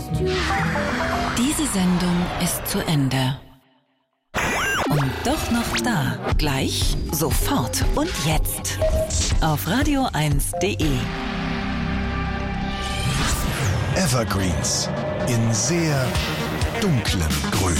Diese Sendung ist zu Ende. Und doch noch da. Gleich, sofort und jetzt. Auf radio1.de. Evergreens in sehr dunklem Grün.